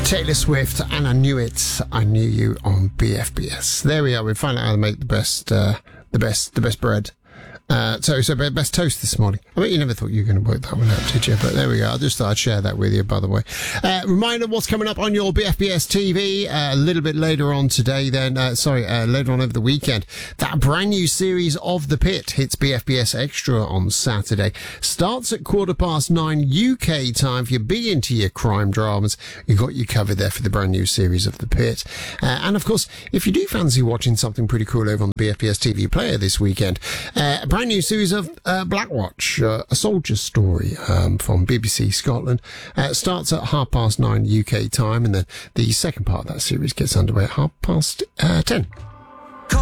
Taylor Swift, and I Knew It, I Knew You on BFBS. There we are. We found out how to make the best bread. So best toast this morning. I bet you never thought you were going to work that one out, did you? But there we go. I just thought I'd share that with you, by the way. Reminder what's coming up on your BFBS TV a little bit later on today then. Later on over the weekend. That brand new series of The Pit hits BFBS Extra on Saturday. Starts at 9:15 UK time. If you're big into your crime dramas, you've got you covered there for the brand new series of The Pit. And of course, if you do fancy watching something pretty cool over on the BFBS TV player this weekend, a brand new series of Blackwatch, a soldier's story from BBC Scotland. Starts at 9:30 UK time, and then the second part of that series gets underway at 10:30.